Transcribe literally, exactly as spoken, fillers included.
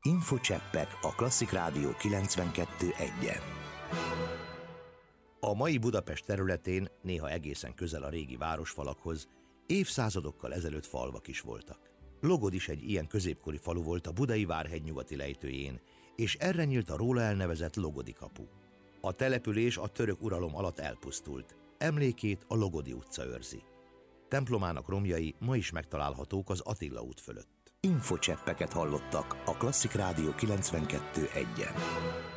Infocseppek a Klasszik Rádió kilencvenkettő egyen. A mai Budapest területén, néha egészen közel a régi városfalakhoz, évszázadokkal ezelőtt falvak is voltak. Logod is egy ilyen középkori falu volt a budai Várhegy nyugati lejtőjén, és erre nyílt a róla elnevezett Logodi kapu. A település a török uralom alatt elpusztult, emlékét a Logodi utca őrzi. Templomának romjai ma is megtalálhatók az Attila út fölött. Infocseppeket hallottak a Klasszik Rádió kilencvenkettő egyen.